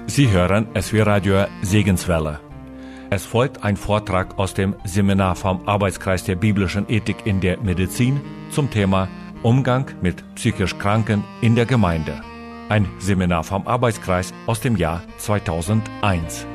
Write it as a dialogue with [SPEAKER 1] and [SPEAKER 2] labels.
[SPEAKER 1] Sie hören SW-Radio Segenswelle. Es folgt ein Vortrag aus dem Seminar vom Arbeitskreis der biblischen Ethik in der Medizin zum Thema Umgang mit psychisch Kranken in der Gemeinde. Ein Seminar vom Arbeitskreis aus dem Jahr 2001.